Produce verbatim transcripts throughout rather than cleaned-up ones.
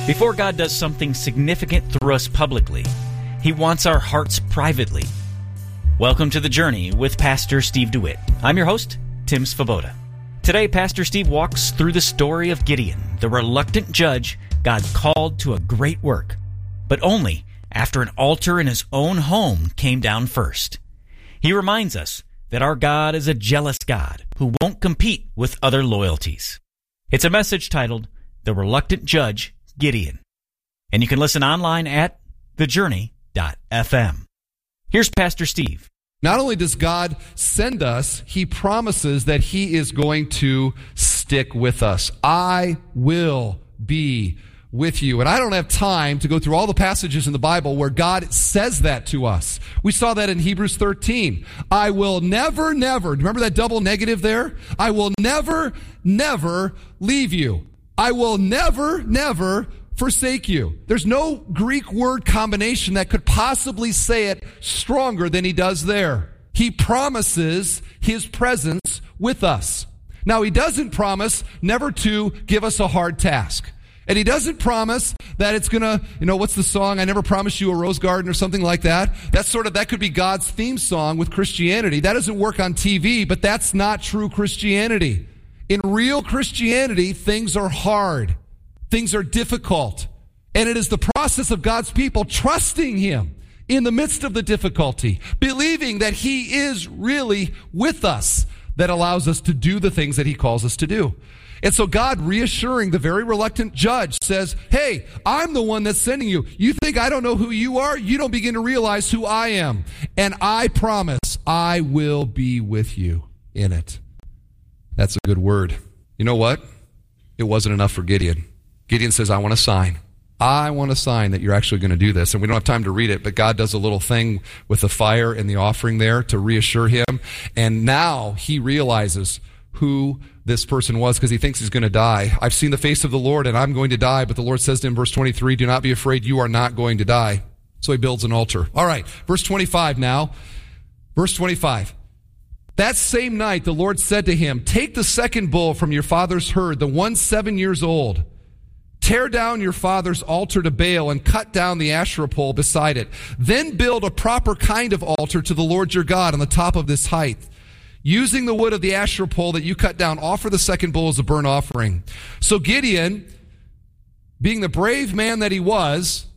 Before God does something significant through us publicly, He wants our hearts privately. Welcome to The Journey with Pastor Steve DeWitt. I'm your host, Tim Svoboda. Today, Pastor Steve walks through the story of Gideon, the reluctant judge God called to a great work, but only after an altar in his own home came down first. He reminds us that our God is a jealous God who won't compete with other loyalties. It's a message titled, The Reluctant Judge, Gideon. And you can listen online at the journey dot f m. Here's Pastor Steve. Not only does God send us, He promises that He is going to stick with us. I will be with you. And I don't have time to go through all the passages in the Bible where God says that to us. We saw that in Hebrews thirteen. I will never, never, remember that double negative there? I will never, never leave you. I will never, never forsake you. There's no Greek word combination that could possibly say it stronger than He does there. He promises His presence with us. Now, He doesn't promise never to give us a hard task. And He doesn't promise that it's gonna, you know, what's the song? I never promised you a rose garden or something like that. That's sort of, that could be God's theme song with Christianity. That doesn't work on T V, but that's not true Christianity. In real Christianity, things are hard. Things are difficult. And it is the process of God's people trusting Him in the midst of the difficulty, believing that He is really with us, that allows us to do the things that He calls us to do. And so God, reassuring the very reluctant judge, says, hey, I'm the one that's sending you. You think I don't know who you are? You don't begin to realize who I am. And I promise I will be with you in it. That's a good word. You know what? It wasn't enough for Gideon. Gideon says, I want a sign. I want a sign that you're actually going to do this. And we don't have time to read it, but God does a little thing with the fire and the offering there to reassure him. And now he realizes who this person was, because he thinks he's going to die. I've seen the face of the Lord and I'm going to die. But the Lord says to him, verse twenty-three, do not be afraid. You are not going to die. So he builds an altar. All right. Verse twenty-five now. Verse twenty-five. That same night, the Lord said to him, take the second bull from your father's herd, the one seven years old. Tear down your father's altar to Baal and cut down the Asherah pole beside it. Then build a proper kind of altar to the Lord your God on the top of this height. Using the wood of the Asherah pole that you cut down, offer the second bull as a burnt offering. So Gideon, being the brave man that he was,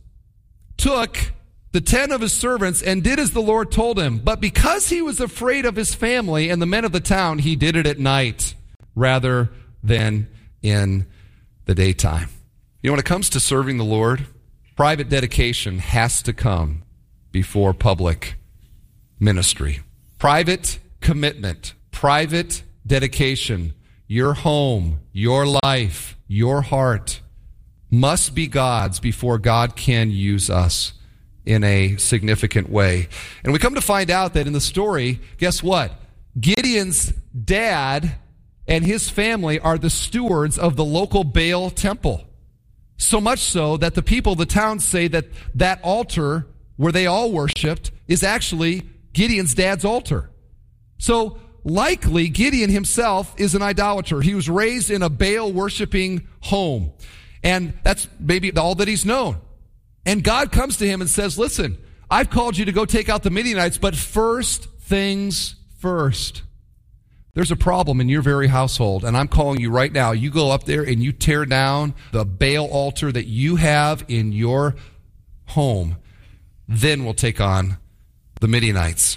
took the ten of his servants and did as the Lord told him. But because he was afraid of his family and the men of the town, he did it at night rather than in the daytime. You know, when it comes to serving the Lord, private dedication has to come before public ministry. Private commitment, private dedication, your home, your life, your heart must be God's before God can use us in a significant way. And we come to find out that in the story, guess what? Gideon's dad and his family are the stewards of the local Baal temple. So much so that the people of the town say that that altar where they all worshiped is actually Gideon's dad's altar. So likely Gideon himself is an idolater. He was raised in a Baal worshiping home. And that's maybe all that he's known. And God comes to him and says, listen, I've called you to go take out the Midianites, but first things first. There's a problem in your very household, and I'm calling you right now. You go up there and you tear down the Baal altar that you have in your home. Then we'll take on the Midianites.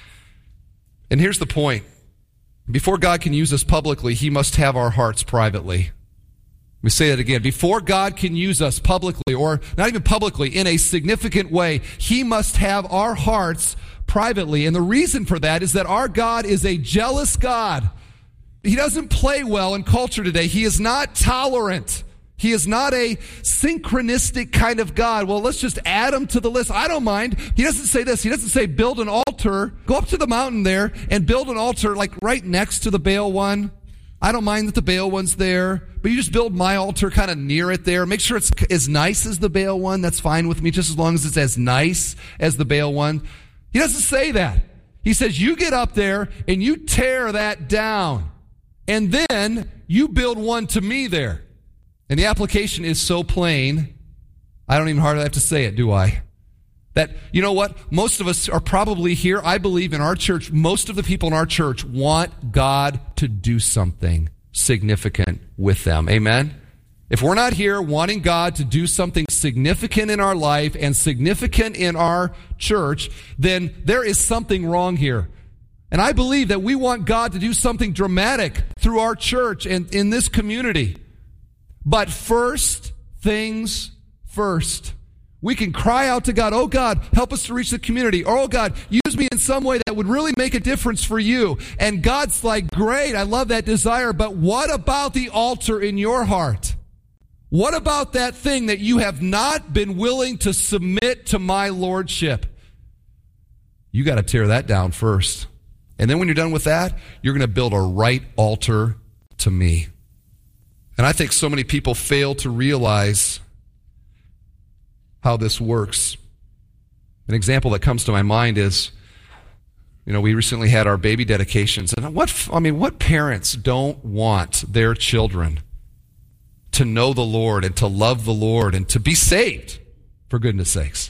And here's the point. Before God can use us publicly, he must have our hearts privately. Let me say that again. Before God can use us publicly, or not even publicly, in a significant way, he must have our hearts privately. And the reason for that is that our God is a jealous God. He doesn't play well in culture today. He is not tolerant. He is not a synchronistic kind of God. Well, let's just add him to the list. I don't mind. He doesn't say this. He doesn't say build an altar. Go up to the mountain there and build an altar like right next to the Baal one. I don't mind that the Baal one's there, but you just build my altar kind of near it there. Make sure it's as nice as the Baal one. That's fine with me, just as long as it's as nice as the Baal one. He doesn't say that. He says, you get up there and you tear that down, and then you build one to me there. And the application is so plain I don't even hardly have to say it, do I? That, you know what? Most of us are probably here. I believe in our church, most of the people in our church want God to do something significant with them. Amen? If we're not here wanting God to do something significant in our life and significant in our church, then there is something wrong here. And I believe that we want God to do something dramatic through our church and in this community. But first things first. We can cry out to God, oh God, help us to reach the community. Or, oh God, use me in some way that would really make a difference for you. And God's like, great, I love that desire, but what about the altar in your heart? What about that thing that you have not been willing to submit to my lordship? You got to tear that down first. And then when you're done with that, you're going to build a right altar to me. And I think so many people fail to realize how this works. An example that comes to my mind is, you know, we recently had our baby dedications. And what, I mean, what parents don't want their children to know the Lord and to love the Lord and to be saved, for goodness sakes?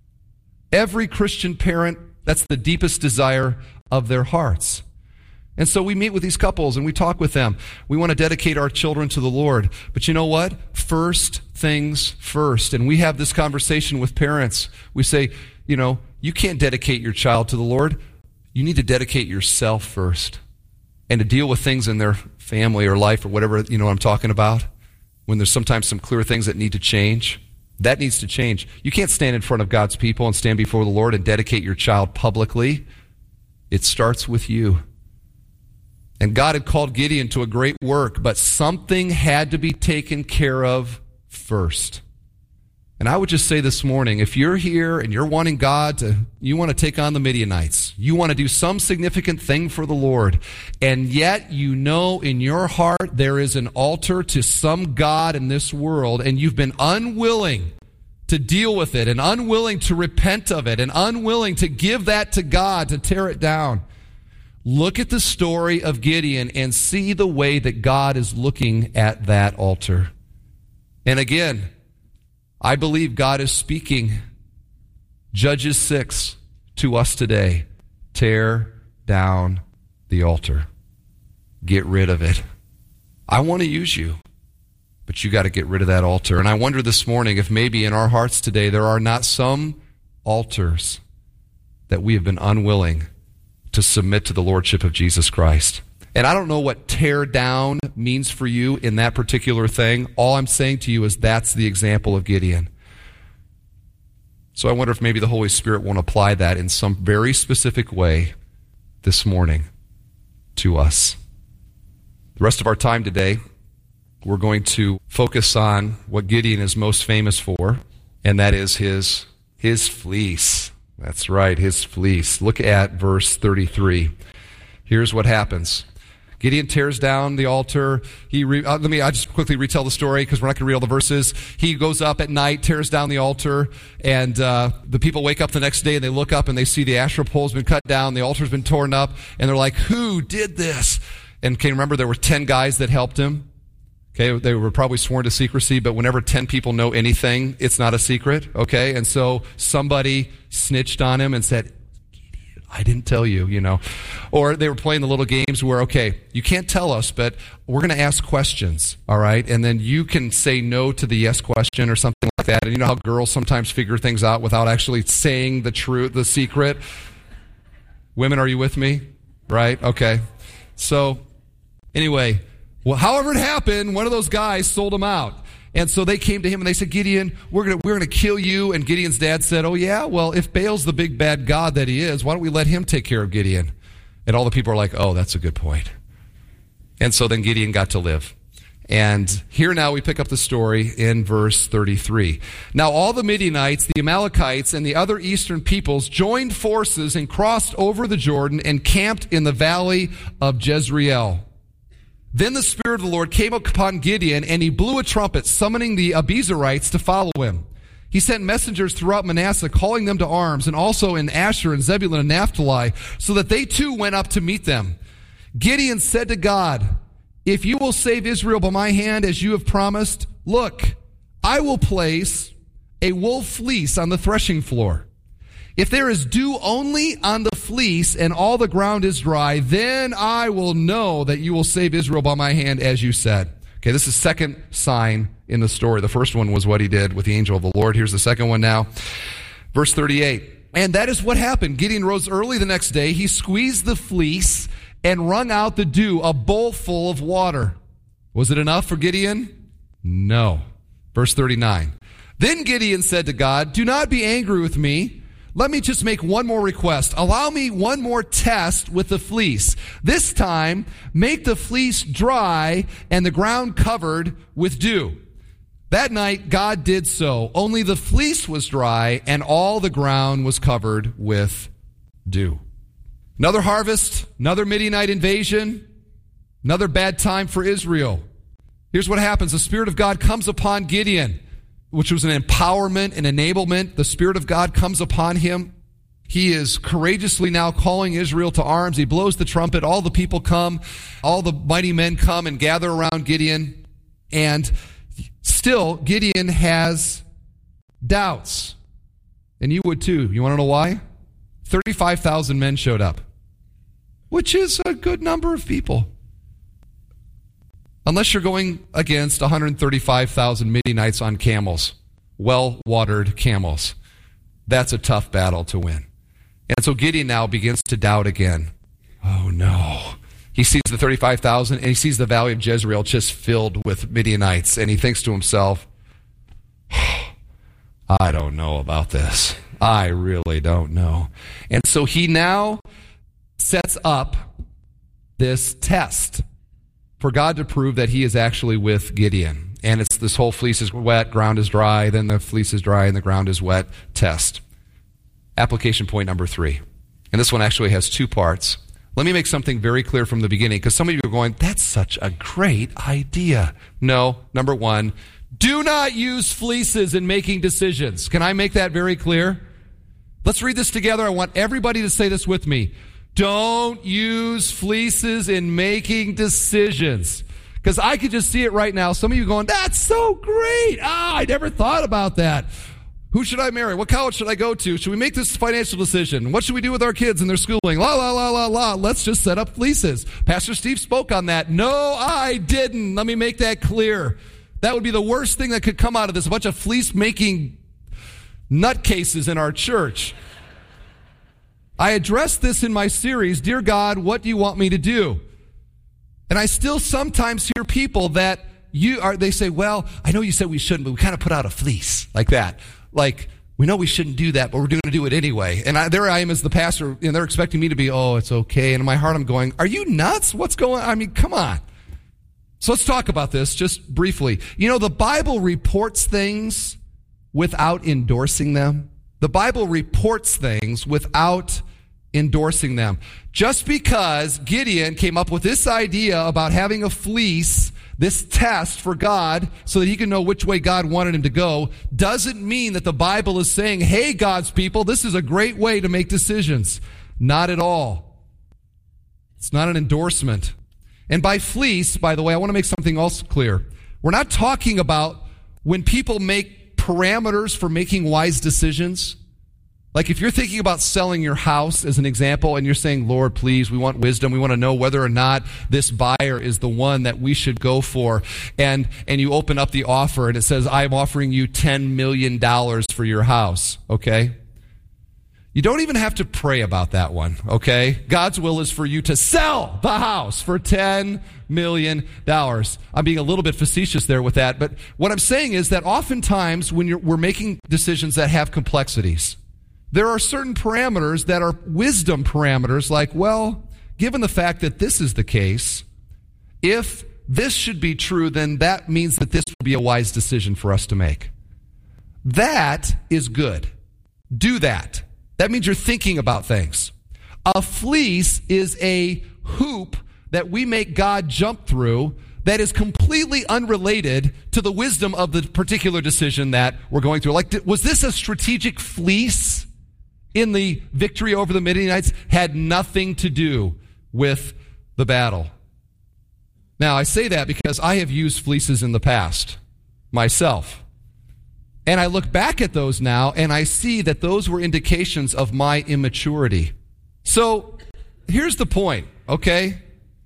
Every Christian parent, that's the deepest desire of their hearts. And so we meet with these couples and we talk with them. We want to dedicate our children to the Lord. But you know what? First things first. And we have this conversation with parents. We say, you know, you can't dedicate your child to the Lord. You need to dedicate yourself first. And to deal with things in their family or life or whatever, you know what I'm talking about? When there's sometimes some clear things that need to change. That needs to change. You can't stand in front of God's people and stand before the Lord and dedicate your child publicly. It starts with you. And God had called Gideon to a great work, but something had to be taken care of first. And I would just say this morning, if you're here and you're wanting God to, you want to take on the Midianites, you want to do some significant thing for the Lord, and yet you know in your heart there is an altar to some God in this world, and you've been unwilling to deal with it, and unwilling to repent of it, and unwilling to give that to God, to tear it down. Look at the story of Gideon and see the way that God is looking at that altar. And again, I believe God is speaking Judges six to us today. Tear down the altar. Get rid of it. I want to use you, but you got to get rid of that altar. And I wonder this morning if maybe in our hearts today there are not some altars that we have been unwilling to submit to the lordship of Jesus Christ. And I don't know what tear down means for you in that particular thing. All I'm saying to you is that's the example of Gideon. So I wonder if maybe the Holy Spirit won't apply that in some very specific way this morning to us. The rest of our time today, we're going to focus on what Gideon is most famous for, and that is his, his fleece. That's right, his fleece. Look at verse thirty-three. Here's what happens. Gideon tears down the altar. He re- uh, let me I just quickly retell the story because we're not going to read all the verses. He goes up at night, tears down the altar, and uh, the people wake up the next day and they look up and they see the Asherah pole's been cut down, the altar's been torn up, and they're like, "Who did this?" And can you remember there were ten guys that helped him? Okay, they were probably sworn to secrecy, but whenever ten people know anything, it's not a secret, okay? And so somebody snitched on him and said, I didn't tell you, you know. Or they were playing the little games where, okay, you can't tell us, but we're going to ask questions, all right? And then you can say no to the yes question or something like that. And you know how girls sometimes figure things out without actually saying the truth, the secret? Women, are you with me? Right? Okay. So, anyway, well, however it happened, one of those guys sold him out. And so they came to him and they said, Gideon, we're going we're gonna kill you. And Gideon's dad said, oh yeah, well, if Baal's the big bad God that he is, why don't we let him take care of Gideon? And all the people are like, oh, that's a good point. And so then Gideon got to live. And here now we pick up the story in verse thirty-three. Now all the Midianites, the Amalekites, and the other eastern peoples joined forces and crossed over the Jordan and camped in the valley of Jezreel. Then the Spirit of the Lord came upon Gideon, and he blew a trumpet, summoning the Abiezrites to follow him. He sent messengers throughout Manasseh, calling them to arms, and also in Asher and Zebulun and Naphtali, so that they too went up to meet them. Gideon said to God, if you will save Israel by my hand as you have promised, look, I will place a wool fleece on the threshing floor. If there is dew only on the fleece and all the ground is dry, then I will know that you will save Israel by my hand, as you said. Okay, this is the second sign in the story. The first one was what he did with the angel of the Lord. Here's the second one now. Verse thirty-eight. And that is what happened. Gideon rose early the next day. He squeezed the fleece and wrung out the dew, a bowl full of water. Was it enough for Gideon? No. Verse thirty-nine. Then Gideon said to God, do not be angry with me. Let me just make one more request. Allow me one more test with the fleece. This time, make the fleece dry and the ground covered with dew. That night, God did so. Only the fleece was dry and all the ground was covered with dew. Another harvest, another Midianite invasion, another bad time for Israel. Here's what happens. The Spirit of God comes upon Gideon, which was an empowerment, an enablement. The Spirit of God comes upon him. He is courageously now calling Israel to arms. He blows the trumpet. All the people come. All the mighty men come and gather around Gideon. And still, Gideon has doubts. And you would too. You want to know why? thirty-five thousand men showed up, which is a good number of people. Unless you're going against one hundred thirty-five thousand Midianites on camels, well-watered camels. That's a tough battle to win. And so Gideon now begins to doubt again. Oh no. He sees the thirty-five thousand and he sees the valley of Jezreel just filled with Midianites. And he thinks to himself, oh, I don't know about this. I really don't know. And so he now sets up this test for God to prove that he is actually with Gideon. And it's this whole fleece is wet, ground is dry, then the fleece is dry and the ground is wet test. Application point number three. And this one actually has two parts. Let me make something very clear from the beginning, because some of you are going, that's such a great idea. No, number one, do not use fleeces in making decisions. Can I make that very clear? Let's read this together. I want everybody to say this with me. Don't use fleeces in making decisions. Because I could just see it right now. Some of you going, that's so great. Ah, I never thought about that. Who should I marry? What college should I go to? Should we make this financial decision? What should we do with our kids and their schooling? La, la, la, la, la. Let's just set up fleeces. Pastor Steve spoke on that. No, I didn't. Let me make that clear. That would be the worst thing that could come out of this. A bunch of fleece-making nutcases in our church. I addressed this in my series, Dear God, What Do You Want Me to Do? And I still sometimes hear people that you are, they say, well, I know you said we shouldn't, but we kind of put out a fleece like that. Like, we know we shouldn't do that, but we're going to do it anyway. And I, there I am as the pastor, and they're expecting me to be, oh, it's okay. And in my heart, I'm going, are you nuts? What's going on? I mean, come on. So let's talk about this just briefly. You know, the Bible reports things without endorsing them. The Bible reports things without endorsing them. Just because Gideon came up with this idea about having a fleece, this test for God, so that he can know which way God wanted him to go, doesn't mean that the Bible is saying, hey, God's people, this is a great way to make decisions. Not at all. It's not an endorsement. And by fleece, by the way, I want to make something else clear. We're not talking about when people make parameters for making wise decisions. Like if you're thinking about selling your house as an example and you're saying, Lord, please, we want wisdom. We want to know whether or not this buyer is the one that we should go for. And, and you open up the offer and it says, I'm offering you ten million dollars for your house. Okay. You don't even have to pray about that one. Okay. God's will is for you to sell the house for ten million dollars. I'm being a little bit facetious there with that. But what I'm saying is that oftentimes when you're, we're making decisions that have complexities, there are certain parameters that are wisdom parameters, like, well, given the fact that this is the case, if this should be true, then that means that this will be a wise decision for us to make. That is good. Do that. That means you're thinking about things. A fleece is a hoop that we make God jump through that is completely unrelated to the wisdom of the particular decision that we're going through. Like, was this a strategic fleece in the victory over the Midianites? Had nothing to do with the battle. Now, I say that because I have used fleeces in the past myself. And I look back at those now, and I see that those were indications of my immaturity. So here's the point, okay?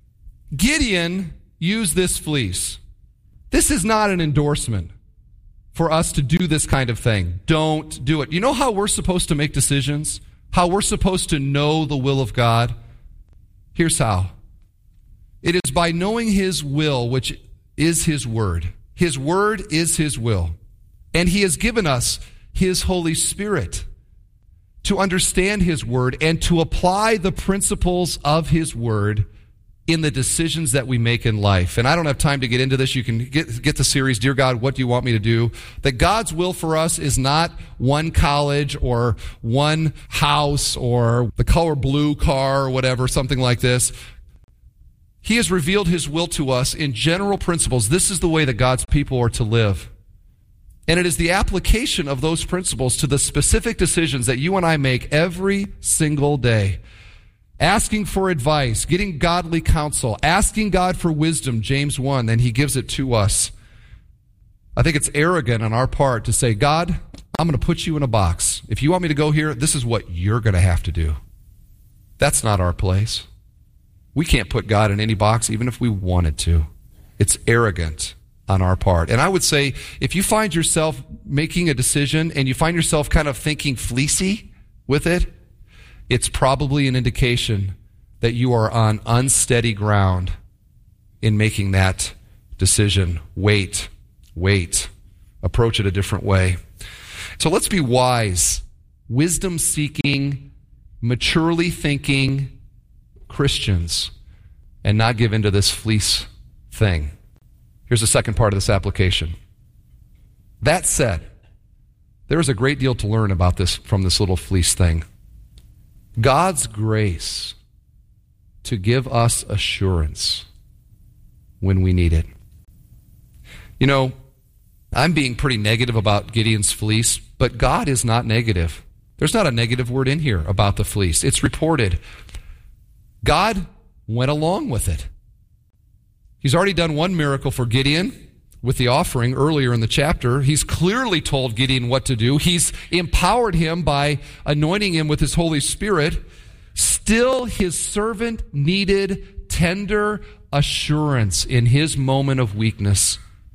Gideon used this fleece. This is not an endorsement for us to do this kind of thing. Don't do it. You know how we're supposed to make decisions? How we're supposed to know the will of God? Here's how. It is by knowing His will, which is His word. His word is His will. And He has given us His Holy Spirit to understand His word and to apply the principles of His word in the decisions that we make in life. And I don't have time to get into this. You can get, get the series, Dear God, What Do You Want Me to Do? That God's will for us is not one college or one house or the color blue car or whatever, something like this. He has revealed His will to us in general principles. This is the way that God's people are to live. And it is the application of those principles to the specific decisions that you and I make every single day. Asking for advice, getting godly counsel, asking God for wisdom, James one, then He gives it to us. I think it's arrogant on our part to say, God, I'm going to put you in a box. If you want me to go here, this is what you're going to have to do. That's not our place. We can't put God in any box, even if we wanted to. It's arrogant on our part. And I would say, if you find yourself making a decision and you find yourself kind of thinking fleecy with it, it's probably an indication that you are on unsteady ground in making that decision. Wait, wait. Approach it a different way. So let's be wise, wisdom-seeking, maturely thinking Christians and not give into this fleece thing. Here's the second part of this application. That said, there is a great deal to learn about this from this little fleece thing. God's grace to give us assurance when we need it. You know, I'm being pretty negative about Gideon's fleece, but God is not negative. There's not a negative word in here about the fleece. It's reported. God went along with it. He's already done one miracle for Gideon with the offering earlier in the chapter. He's clearly told Gideon what to do. He's empowered him by anointing him with His Holy Spirit. Still, his servant needed tender assurance in his moment of weakness.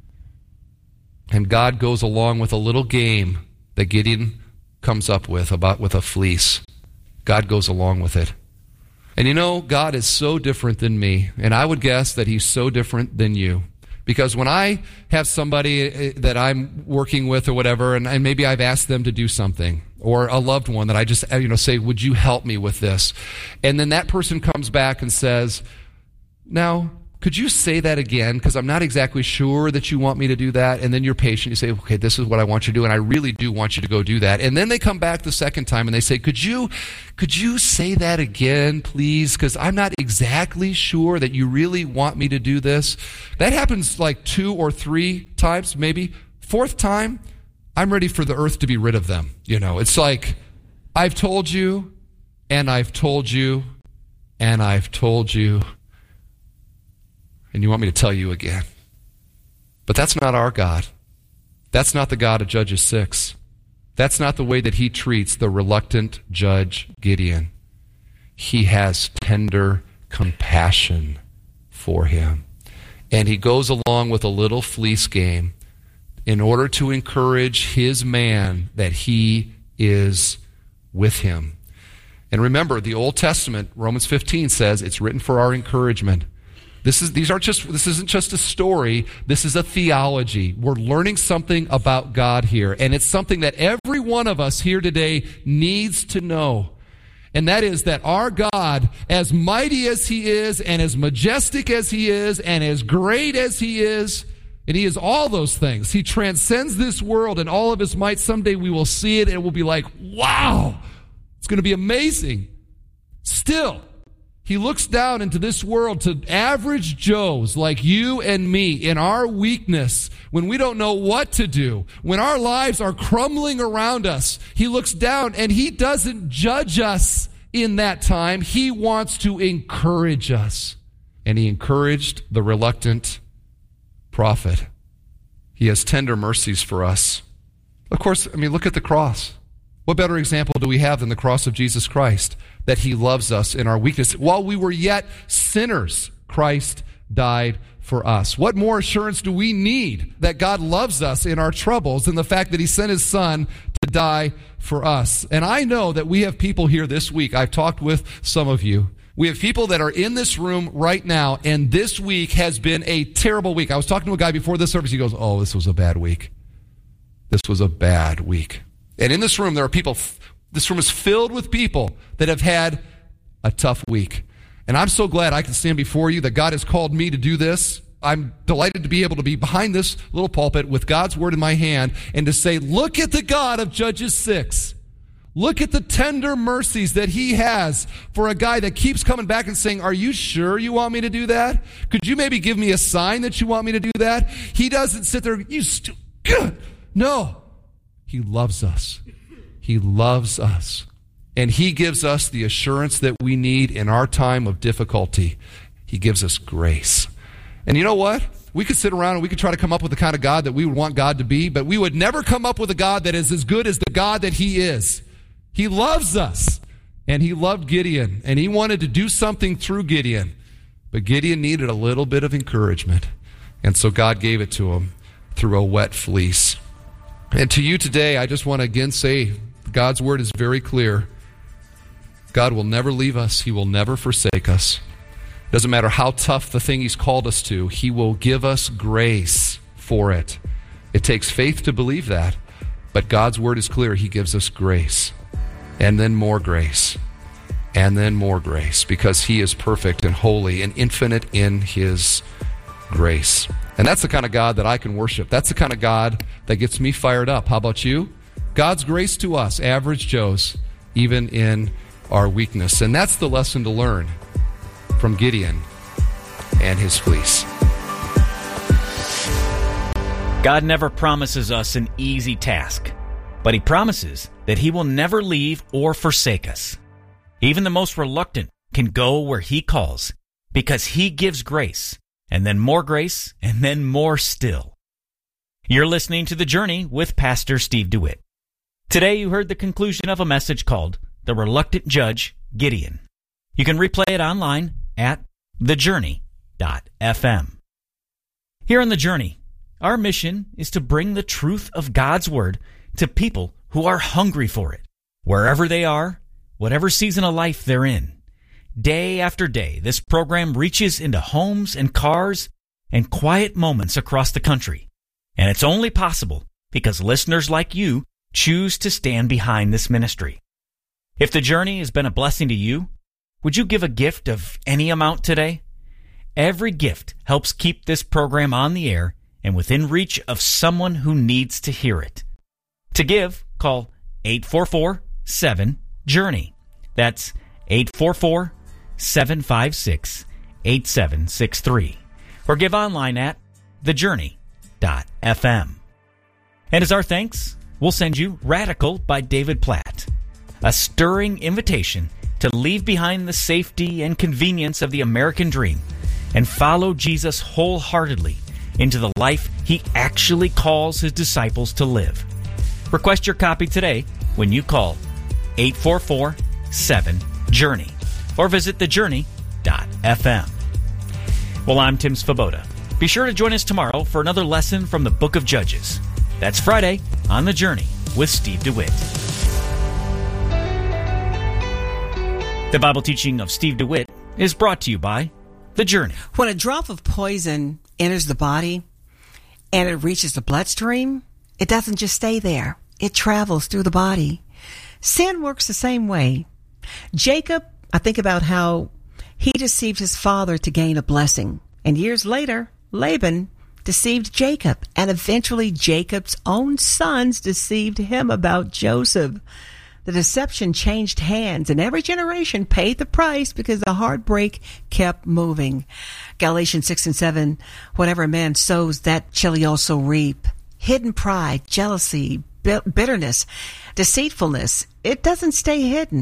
And God goes along with a little game that Gideon comes up with about with a fleece. God goes along with it. And you know, God is so different than me, and I would guess that He's so different than you. Because when I have somebody that I'm working with or whatever, and, and maybe I've asked them to do something, or a loved one that I just, you know, say, would you help me with this? And then that person comes back and says, now, could you say that again? Because I'm not exactly sure that you want me to do that. And then you're patient. You say, okay, this is what I want you to do, and I really do want you to go do that. And then they come back the second time and they say, could you, could you say that again, please? Because I'm not exactly sure that you really want me to do this. That happens like two or three times, maybe. Fourth time, I'm ready for the earth to be rid of them. You know, it's like, I've told you, and I've told you, and I've told you, and you want me to tell you again. But that's not our God. That's not the God of Judges six. That's not the way that He treats the reluctant judge Gideon. He has tender compassion for him. And He goes along with a little fleece game in order to encourage his man that He is with him. And remember, the Old Testament, Romans fifteen says, it's written for our encouragement. This is these aren't just this isn't just a story, this is a theology. We're learning something about God here, and it's something that every one of us here today needs to know. And that is that our God, as mighty as He is, and as majestic as He is, and as great as He is, and He is all those things. He transcends this world and all of His might. Someday we will see it and we'll be like, wow, it's going to be amazing. Still, He looks down into this world to average Joes like you and me in our weakness, when we don't know what to do, when our lives are crumbling around us. He looks down and He doesn't judge us in that time. He wants to encourage us. And He encouraged the reluctant prophet. He has tender mercies for us. Of course, I mean, look at the cross. What better example do we have than the cross of Jesus Christ, that he loves us in our weakness? While we were yet sinners, Christ died for us. What more assurance do we need that God loves us in our troubles than the fact that he sent his son to die for us? And I know that we have people here this week. I've talked with some of you. We have people that are in this room right now, and this week has been a terrible week. I was talking to a guy before this service. He goes, oh, this was a bad week. This was a bad week. And in this room, there are people, this room is filled with people that have had a tough week. And I'm so glad I can stand before you that God has called me to do this. I'm delighted to be able to be behind this little pulpit with God's word in my hand and to say, look at the God of Judges six. Look at the tender mercies that he has for a guy that keeps coming back and saying, are you sure you want me to do that? Could you maybe give me a sign that you want me to do that? He doesn't sit there, you stu- No. He loves us. He loves us. And he gives us the assurance that we need in our time of difficulty. He gives us grace. And you know what? We could sit around and we could try to come up with the kind of God that we would want God to be, but we would never come up with a God that is as good as the God that he is. He loves us. And he loved Gideon. And he wanted to do something through Gideon. But Gideon needed a little bit of encouragement. And so God gave it to him through a wet fleece. And to you today, I just want to again say, God's word is very clear. God will never leave us. He will never forsake us. Doesn't matter how tough the thing he's called us to, he will give us grace for it. It takes faith to believe that, but God's word is clear. He gives us grace, and then more grace, and then more grace, because he is perfect and holy and infinite in his grace. And that's the kind of God that I can worship. That's the kind of God that gets me fired up. How about you? God's grace to us, average Joes, even in our weakness. And that's the lesson to learn from Gideon and his fleece. God never promises us an easy task, but he promises that he will never leave or forsake us. Even the most reluctant can go where he calls, because he gives grace, and then more grace, and then more still. You're listening to The Journey with Pastor Steve DeWitt. Today you heard the conclusion of a message called The Reluctant Judge, Gideon. You can replay it online at the journey dot f m. Here on The Journey, our mission is to bring the truth of God's Word to people who are hungry for it, wherever they are, whatever season of life they're in. Day after day, this program reaches into homes and cars and quiet moments across the country. And it's only possible because listeners like you choose to stand behind this ministry. If The Journey has been a blessing to you, would you give a gift of any amount today? Every gift helps keep this program on the air and within reach of someone who needs to hear it. To give, call eight four four, seven, journey. That's eight four four, seven five six, eight seven six three. Or give online at the journey dot f m. And as our thanks, we'll send you Radical by David Platt, a stirring invitation to leave behind the safety and convenience of the American dream and follow Jesus wholeheartedly into the life he actually calls his disciples to live. Request your copy today when you call eight four four, seven, journey or visit the journey dot f m. Well, I'm Tim Svoboda. Be sure to join us tomorrow for another lesson from the book of Judges. That's Friday on The Journey with Steve DeWitt. The Bible teaching of Steve DeWitt is brought to you by The Journey. When a drop of poison enters the body and it reaches the bloodstream, it doesn't just stay there. It travels through the body. Sin works the same way. Jacob, I think about how he deceived his father to gain a blessing. And years later, Laban deceived Jacob. And eventually Jacob's own sons deceived him about Joseph. The deception changed hands, and every generation paid the price because the heartbreak kept moving. Galatians six and seven, whatever a man sows, that shall he also reap. Hidden pride, jealousy, bitterness, deceitfulness, it doesn't stay hidden.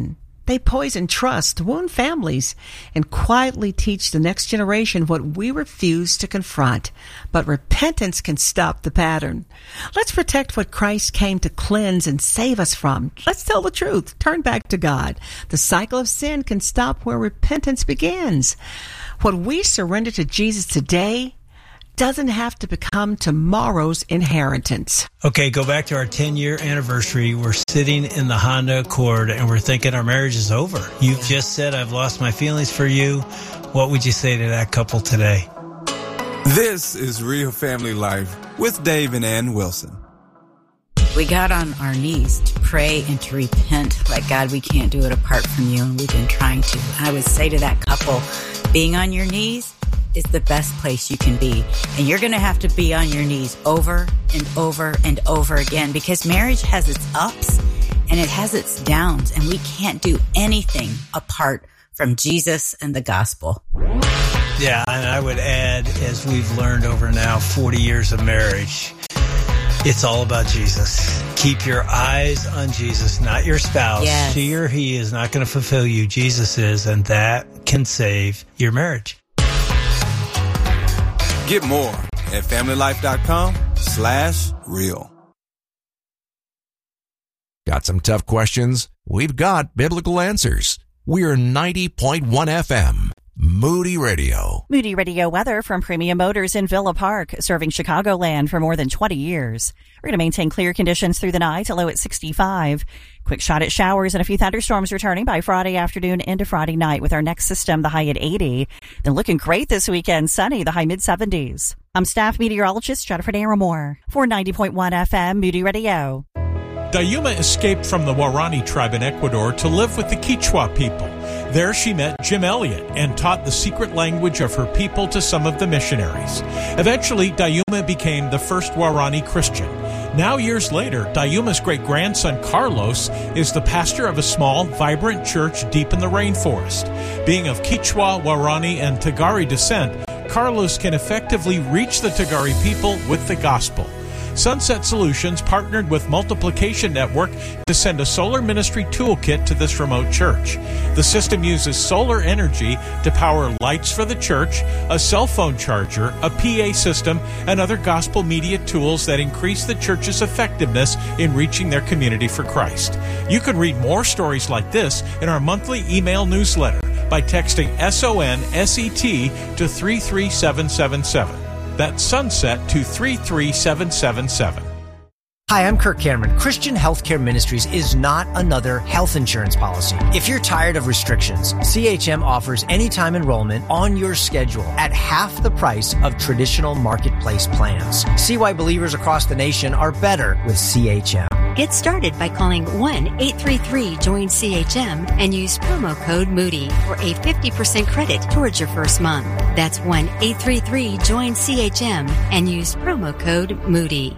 They poison trust, wound families, and quietly teach the next generation what we refuse to confront. But repentance can stop the pattern. Let's protect what Christ came to cleanse and save us from. Let's tell the truth. Turn back to God. The cycle of sin can stop where repentance begins. What we surrender to Jesus today doesn't have to become tomorrow's inheritance. Okay, go back to our ten-year anniversary. We're sitting in the Honda Accord, and we're thinking our marriage is over. You've just said, I've lost my feelings for you. What would you say to that couple today? This is Real Family Life with Dave and Ann Wilson. We got on our knees to pray and to repent. Like, God, we can't do it apart from you, and we've been trying to. I would say to that couple, being on your knees is the best place you can be. And you're going to have to be on your knees over and over and over again, because marriage has its ups and it has its downs, and we can't do anything apart from Jesus and the gospel. Yeah, and I would add, as we've learned over now forty years of marriage, it's all about Jesus. Keep your eyes on Jesus, not your spouse. Yes. She or he is not going to fulfill you. Jesus is, and that can save your marriage. Get more at familylife.com slash real. Got some tough questions? We've got biblical answers. We're ninety point one F M, Moody Radio. Moody Radio weather from Premium Motors in Villa Park, serving Chicagoland for more than twenty years. We're going to maintain clear conditions through the night, a low at sixty-five. Quick shot at showers and a few thunderstorms returning by Friday afternoon into Friday night, with our next system, the high at eighty. Then looking great this weekend, sunny, the high mid-seventies. I'm staff meteorologist Jennifer Naramore for ninety point one F M, Moody Radio. Dayuma escaped from the Waorani tribe in Ecuador to live with the Quechua people. There she met Jim Elliot and taught the secret language of her people to some of the missionaries. Eventually, Dayuma became the first Waorani Christian. Now, years later, Dayuma's great-grandson Carlos is the pastor of a small, vibrant church deep in the rainforest. Being of Quechua, Waorani, and Tagari descent, Carlos can effectively reach the Tagari people with the gospel. Sunset Solutions partnered with Multiplication Network to send a solar ministry toolkit to this remote church. The system uses solar energy to power lights for the church, a cell phone charger, a P A system, and other gospel media tools that increase the church's effectiveness in reaching their community for Christ. You can read more stories like this in our monthly email newsletter by texting S O N S E T to three three seven seven seven. That's Sunset to three three seven seven seven. Hi, I'm Kirk Cameron. Christian Healthcare Ministries is not another health insurance policy. If you're tired of restrictions, C H M offers anytime enrollment on your schedule at half the price of traditional marketplace plans. See why believers across the nation are better with C H M. Get started by calling one eight three three join C H M and use promo code Moody for a fifty percent credit towards your first month. That's one eight three three join C H M and use promo code Moody.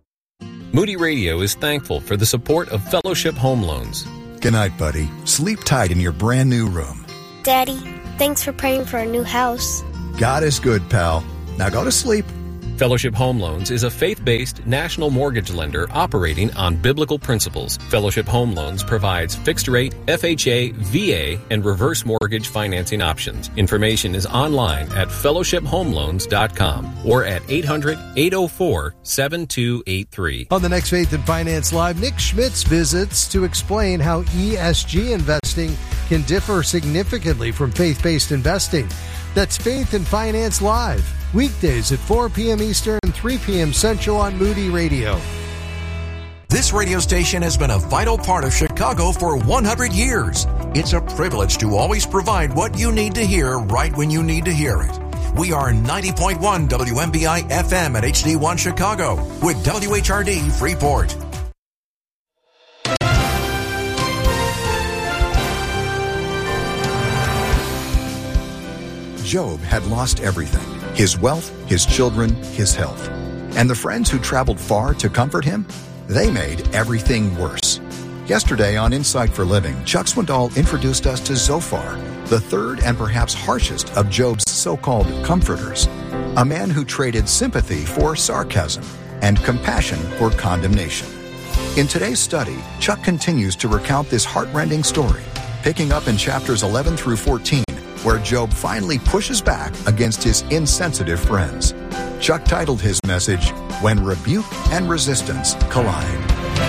Moody Radio is thankful for the support of Fellowship Home Loans. Good night, buddy. Sleep tight in your brand new room. Daddy, thanks for praying for a new house. God is good, pal. Now go to sleep. Fellowship Home Loans is a faith-based national mortgage lender operating on biblical principles. Fellowship Home Loans provides fixed-rate, F H A, V A, and reverse mortgage financing options. Information is online at fellowship home loans dot com or at eight hundred, eight oh four, seven two eight three. On the next Faith and Finance Live, Nick Schmitz visits to explain how E S G investing can differ significantly from faith-based investing. That's Faith and Finance Live, weekdays at four p.m. Eastern, three p.m. Central on Moody Radio. This radio station has been a vital part of Chicago for one hundred years. It's a privilege to always provide what you need to hear right when you need to hear it. We are ninety point one W M B I F M at H D one Chicago with W H R D Freeport. Job had lost everything, his wealth, his children, his health. And the friends who traveled far to comfort him, they made everything worse. Yesterday on Insight for Living, Chuck Swindoll introduced us to Zophar, the third and perhaps harshest of Job's so-called comforters, a man who traded sympathy for sarcasm and compassion for condemnation. In today's study, Chuck continues to recount this heart-rending story, picking up in chapters eleven through fourteen, where Job finally pushes back against his insensitive friends. Chuck titled his message, When Rebuke and Resistance Collide.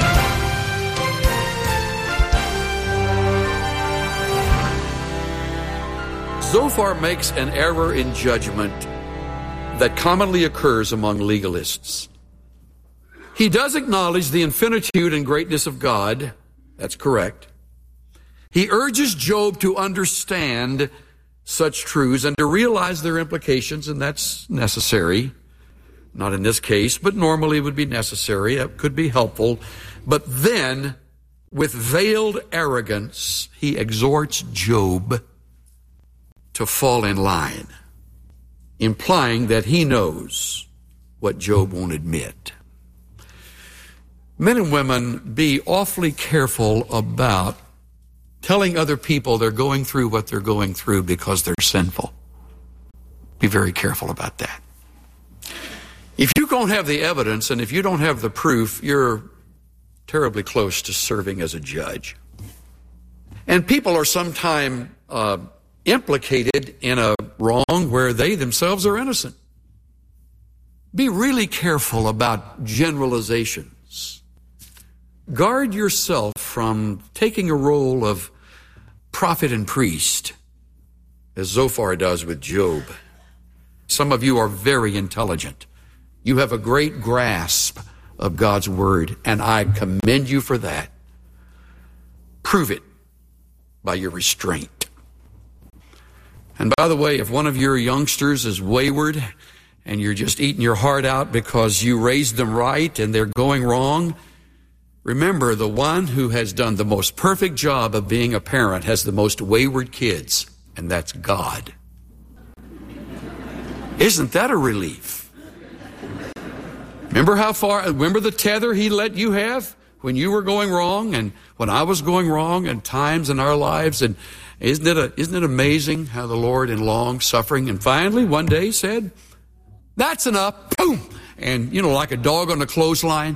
Zophar makes an error in judgment that commonly occurs among legalists. He does acknowledge the infinitude and greatness of God. That's correct. He urges Job to understand such truths and to realize their implications, and that's necessary. Not in this case, but normally would be necessary. It could be helpful. But then, with veiled arrogance, he exhorts Job to fall in line, implying that he knows what Job won't admit. Men and women, be awfully careful about telling other people they're going through what they're going through because they're sinful. Be very careful about that. If you don't have the evidence and if you don't have the proof, you're terribly close to serving as a judge. And people are sometimes uh, implicated in a wrong where they themselves are innocent. Be really careful about generalizations. Guard yourself from taking a role of prophet and priest, as Zophar does with Job. Some of you are very intelligent. You have a great grasp of God's word, and I commend you for that. Prove it by your restraint. And by the way, if one of your youngsters is wayward and you're just eating your heart out because you raised them right and they're going wrong, remember, the one who has done the most perfect job of being a parent has the most wayward kids, and that's God. Isn't that a relief? Remember how far, remember the tether he let you have when you were going wrong and when I was going wrong and times in our lives? And isn't it, a, isn't it amazing how the Lord in long suffering and finally one day said, that's enough, boom, and you know, like a dog on a clothesline,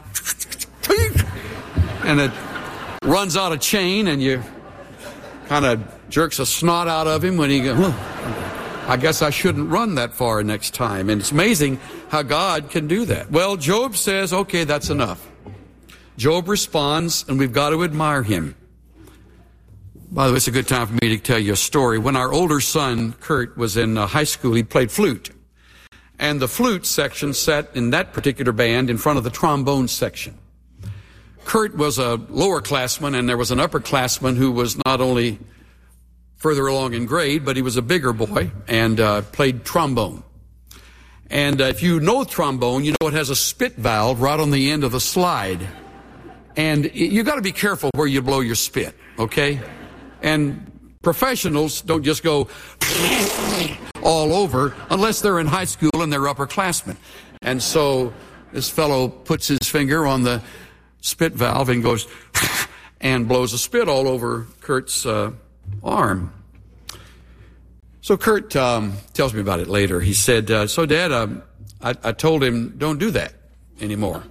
and it runs out of chain and you kind of jerks a snot out of him when he goes, huh, I guess I shouldn't run that far next time. And it's amazing how God can do that. Well, Job says, okay, that's enough. Job responds, and we've got to admire him. By the way, it's a good time for me to tell you a story. When our older son, Kurt, was in uh, high school, he played flute. And the flute section sat in that particular band in front of the trombone section. Kurt was a lower classman, and there was an upperclassman who was not only further along in grade, but he was a bigger boy and uh, played trombone. And uh, if you know trombone, you know it has a spit valve right on the end of the slide. And you got to be careful where you blow your spit, okay? And professionals don't just go all over unless they're in high school and they're upperclassmen. And so this fellow puts his finger on the spit valve and goes and blows a spit all over Kurt's uh, arm. So Kurt um, tells me about it later. He said, uh, so Dad, um, I, I told him, don't do that anymore.